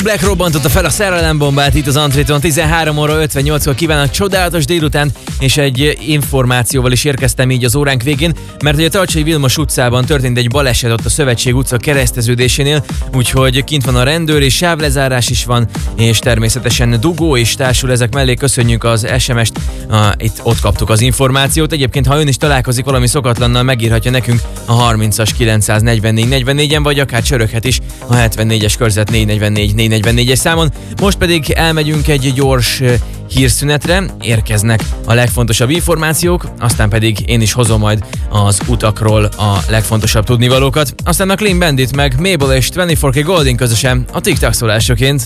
Black robbantotta fel a szerelembombát itt az Antréton. 13 óra 58-kor kívánok csodálatos délután, és egy információval is érkeztem így az óránk végén, mert hogy a Tartsai Vilmos utcában történt egy baleset ott a Szövetség utca kereszteződésénél, úgyhogy kint van a rendőr és sávlezárás is van, és természetesen dugó is társul ezek mellé. Köszönjük az SMS-t, ott kaptuk az információt. Egyébként, ha ön is találkozik valami szokatlannal, megírhatja nekünk a 30-as 944 44-en, vagy akár csöröghet is a 74-es körzet 444 444-es számon. Most pedig elmegyünk egy gyors hírszünetre, érkeznek a legfontosabb információk, aztán pedig én is hozom majd az utakról a legfontosabb tudnivalókat. Aztán a Clean Bandit meg Mabel és 24K Golding közösen a TikTok szólásoként.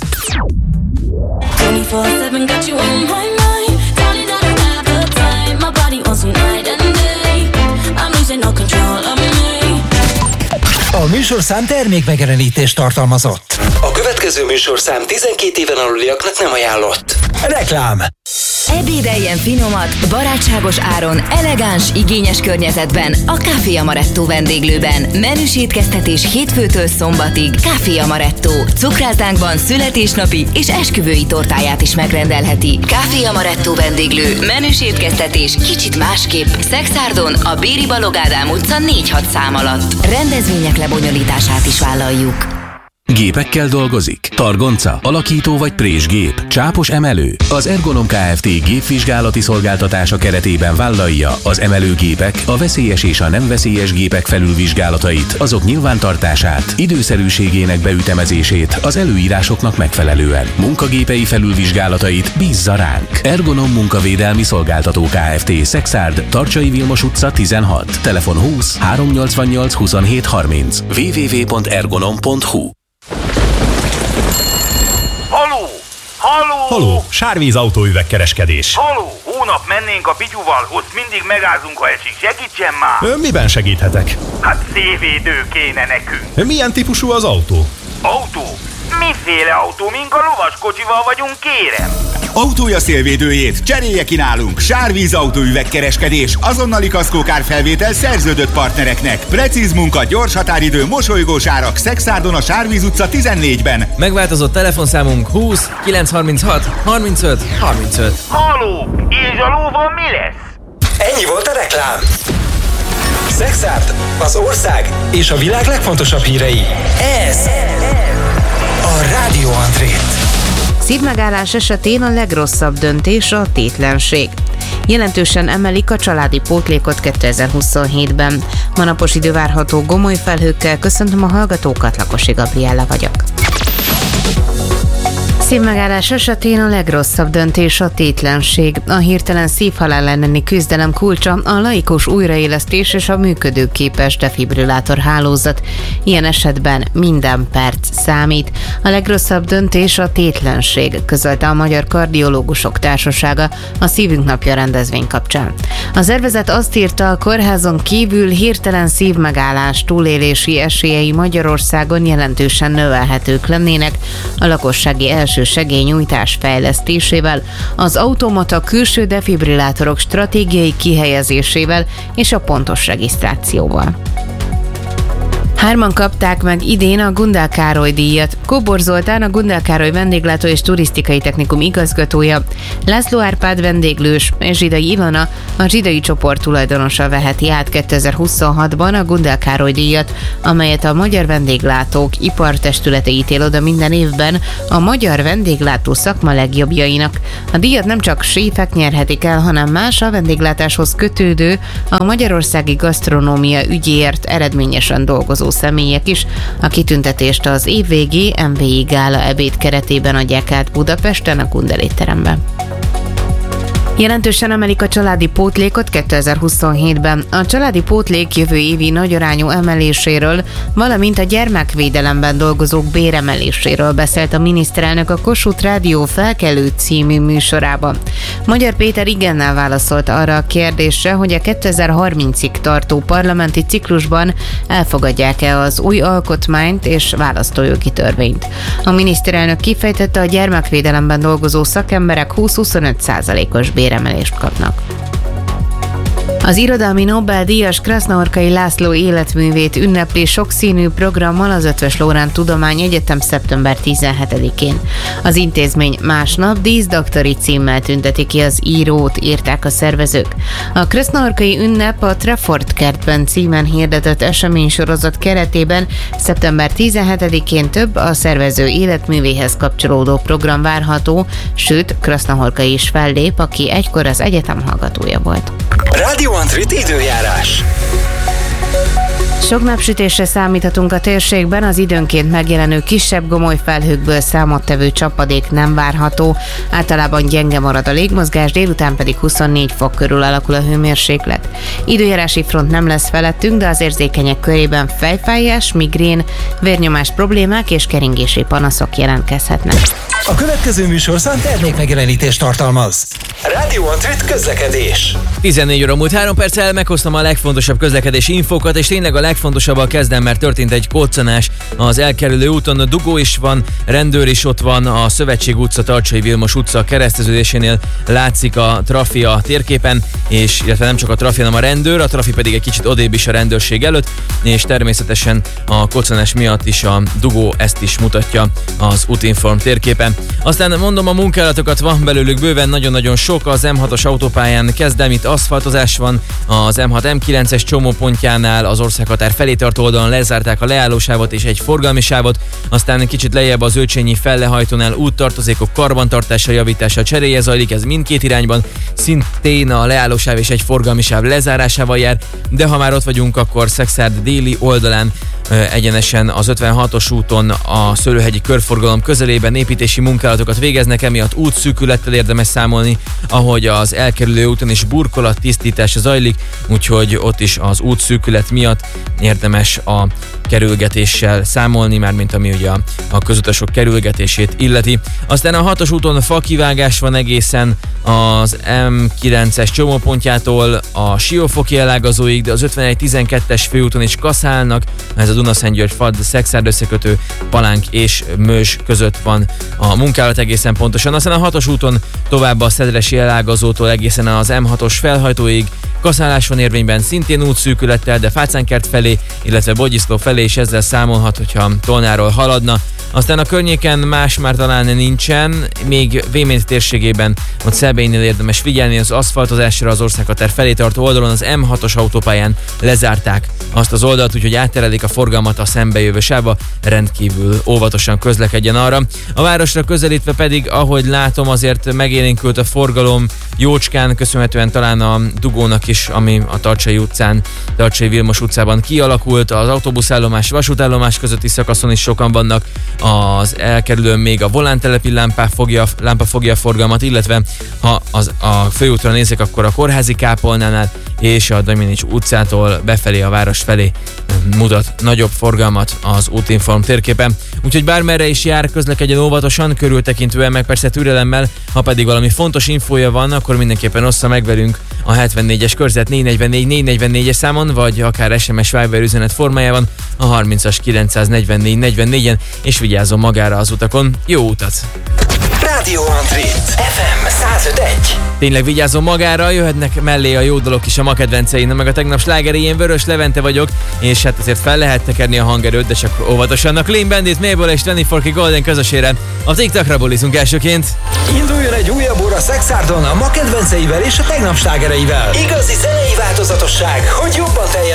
24/7 got you on my mind. Darling, I don't have the time. My body wants me night and day. I'm losing all control of me. A műsorszám termékmegjelenítést tartalmazott. A következő műsorszám 12 éven aluliaknak nem ajánlott. Reklám. Ebédeljen finomat, barátságos áron, elegáns, igényes környezetben a Café Amaretto vendéglőben. Menüs étkeztetés hétfőtől szombatig. Café Amaretto. Cukrászdánkban születésnapi és esküvői tortáját is megrendelheti. Café Amaretto vendéglő. Menüs étkeztetés kicsit másképp. Szexárdon a Béri Balogh Ádám utca 4-6 szám alatt. Rendezvények lebonyolítását is vállaljuk. Gépekkel dolgozik? Targonca, alakító vagy présgép, csápos emelő? Az Ergonom Kft. Gépvizsgálati szolgáltatása keretében vállalja az emelőgépek, a veszélyes és a nem veszélyes gépek felülvizsgálatait, azok nyilvántartását, időszerűségének beütemezését az előírásoknak megfelelően. Munkagépei felülvizsgálatait bízza ránk. Ergonom Munkavédelmi Szolgáltató Kft. Szexárd, Tartsai Vilmos utca 16. Telefon 20 388 27 30. www.ergonom.hu. Haló! Sárvíz autóüvegkereskedés. Haló! Hónap mennénk a Pityuval, ott mindig megázunk, ha esik. Segítsen már! Miben segíthetek? Hát szélvédő kéne nekünk. Milyen típusú az autó? Autó? Miféle autó? Mink a lovaskocsival vagyunk, kérem? Autója szélvédőjét cserélje ki nálunk. Sárvíz autóüvegkereskedés. Azonnali kaszkókárfelvétel szerződött partnereknek. Precíz munka, gyors határidő, mosolygós árak. Szexárdon a Sárvíz utca 14-ben. Megváltozott telefonszámunk 20 936 35 35. Haló! És a lóval mi lesz? Ennyi volt a reklám. Szexárd, az ország és a világ legfontosabb hírei. Ez a Rádió Antrét. Szívmegállás esetén a legrosszabb döntés a tétlenség. Jelentősen emelik a családi pótlékot 2027-ben. Ma napos idő várható gomoly felhőkkel. Köszöntöm a hallgatókat, Lakosi Gabriella vagyok. Szívmegállás esetén a legrosszabb döntés a tétlenség. A hirtelen szívhalál elleni küzdelem kulcsa a laikus újraélesztés és a működőképes defibrillátor hálózat. Ilyen esetben minden perc számít. A legrosszabb döntés a tétlenség, közölte a Magyar Kardiológusok Társasága a Szívünk Napja rendezvény kapcsán. A szervezet azt írta, a kórházon kívül hirtelen szívmegállás túlélési esélyei Magyarországon jelentősen növelhetők lennének a lakossági segélynyújtás fejlesztésével, az automata külső defibrillátorok stratégiai kihelyezésével és a pontos regisztrációval. 3 kapták meg idén a Gundel Károly díjat. Kóbor Zoltán, a Gundel Károly Vendéglátó és Turisztikai Technikum igazgatója, László Árpád vendéglős és Zsidai Ilona, a Zsidai csoport tulajdonosa veheti át 2026-ban a Gundel Károly díjat, amelyet a Magyar Vendéglátók Ipartestülete ítél oda minden évben a magyar vendéglátó szakma legjobbjainak. A díjat nem csak séfek nyerhetik el, hanem más a vendéglátáshoz kötődő, a magyarországi gasztronómia ügyéért eredményesen dolgozó személyek is. A kitüntetést az évvégi MVI gála ebéd keretében adják át Budapesten, a Gundel étteremben. Jelentősen emelik a családi pótlékot 2027-ben. A családi pótlék jövő évi nagyarányú emeléséről, valamint a gyermekvédelemben dolgozók béremeléséről beszélt a miniszterelnök a Kossuth Rádió Felkelő című műsorában. Magyar Péter igennel válaszolt arra a kérdésre, hogy a 2030-ig tartó parlamenti ciklusban elfogadják-e az új alkotmányt és választójogi törvényt. A miniszterelnök kifejtette, a gyermekvédelemben dolgozó szakemberek 20-25%-os béremelést kapnak. Az irodalmi Nobel-díjas Krasznahorkai László életművét ünnepli sokszínű programmal az Eötvös Loránd Tudományegyetem szeptember 17-én. Az intézmény másnap díszdoktori címmel tünteti ki az írót, írták a szervezők. A Krasznahorkai ünnep a Trefort kertben címen hirdetett eseménysorozat keretében szeptember 17-én több a szervező életművéhez kapcsolódó program várható, sőt Krasznahorkai is fellép, aki egykor az egyetem hallgatója volt. Radio Antrit időjárás. Sok napsütésre számíthatunk a térségben, az időnként megjelenő kisebb gomoly felhőkből számottevő csapadék nem várható. Általában gyenge marad a légmozgás, délután pedig 24 fok körül alakul a hőmérséklet. Időjárási front nem lesz felettünk, de az érzékenyek körében fejfájás, migrén, vérnyomás problémák és keringési panaszok jelentkezhetnek. A következő műsorszám termékmegjelenítést tartalmaz. Radio Antrit közlekedés. 14 óra múlt 3 perccel meghoztam a legfontosabb közlekedési infókat, és tényleg a legfontosabbal kezdem, mert történt egy koccanás az elkerülő úton. A dugó is van, rendőr is ott van, a Szövetség utca, Tartsai Vilmos utca kereszteződésénél látszik a trafi a térképen, és illetve nem csak a trafi, hanem a rendőr, a trafi pedig egy kicsit odébb is a rendőrség előtt, és természetesen a koccanás miatt is a dugó ezt is mutatja az útinform térképen. Aztán mondom, a munkálatokat van belőlük bőven, nagyon-nagyon sok. Az M6-os autópályán kezdem, itt aszfaltozás van, az M6-M9-es csomópontjánál az országhatár felé tartó oldalon lezárták a leállósávot és egy forgalmi sávot, aztán kicsit lejjebb az Őcsényi fellehajtónál úttartozékok karbantartása, javítása, cseréje zajlik, ez mindkét irányban, szintén a leállósáv és egy forgalmi sáv lezárásával jár, de ha már ott vagyunk, akkor Szekszárd déli oldalán egyenesen az 56-os úton a Szőlőhegyi körforgalom közelében építési munkálatokat végeznek, emiatt útszűkülettel érdemes számolni, ahogy az elkerülő úton is burkolat tisztítása zajlik, úgyhogy ott is az útszűkület miatt érdemes a kerülgetéssel számolni, mármint ami ugye a közutasok kerülgetését illeti. Aztán a 6-os úton fakivágás van egészen az M9-es csomópontjától a Siófoki elágazóig, de az 51-12-es főúton is kaszálnak, ez a Dunaszentgyörgy-Fad Szekszárd összekötő Palánk és Mőzs között van a munkálat egészen pontosan. Aztán a 6-os úton tovább a Szedresi elágazótól egészen az M6-os felhajtóig kaszálás van érvényben, szintén útszűkülettel, de Fácánkert felé, illetve Bogyiszló felé is ezzel számolhat, hogyha Tolnáról haladna. Aztán a környéken más már talán nincsen, még Vémény térségében, ott Szelbénynél érdemes figyelni az aszfaltozásra, az országhatár felé tartó oldalon az M6-os autópályán lezárták azt az oldalt, úgyhogy átterelik a forgalmat a szembejövő sávba, rendkívül óvatosan közlekedjen arra. A városra közelítve pedig, ahogy látom, azért megélénkült a forgalom jócskán, köszönhetően talán a dugónak is, ami a Tartsai utcán, Tartsai Vilmos utcában kialakult, az autóbuszállomás, vasútállomás közötti szakaszon is sokan vannak, az elkerülőn még a volántelepi lámpa fogja a forgalmat, illetve ha a főútra nézzük, akkor a Kórházi kápolnánál és a Damjanics utcától befelé a város felé mutat nagyobb forgalmat az útinform térképen. Úgyhogy bármerre is jár, közlekedjen óvatosan, körültekintően, meg persze türelemmel, ha pedig valami fontos infója van, akkor mindenképpen ossza meg velünk a 74-es körzet 444-444-es számon, vagy akár SMS Viber üzenet formájában a 30-as 944-44-en, és vigyázzon magára az utakon. Jó utat! Radio Antrit FM 105.1. Tényleg vigyázzon magára, jöhetnek mellé a jó dolog is a ma kedvencein, meg a tegnap slágeré, én Vörös Levente vagyok, és hát azért fel lehet tekerni a hangerőt, de csak óvatosan. A Clean Bandit, Mabel és 24 Golden közösére a TikTokra bulizunk elsőként. Induljon egy újabb óra Szexárdon a ma kedvenceivel és a tegnap slágereivel. Igazi zenei változatosság, hogy jobban teljen